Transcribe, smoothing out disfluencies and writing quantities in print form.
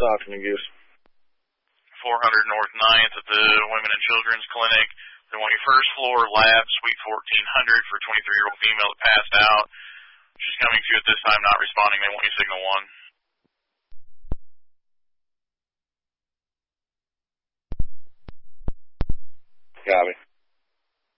talk to me, Goose. 400 North 9th at the Women and Children's Clinic. They want your first floor lab, suite 1400 for a 23-year-old female that passed out. She's coming to you at this time, not responding. They want you signal 1. Copy.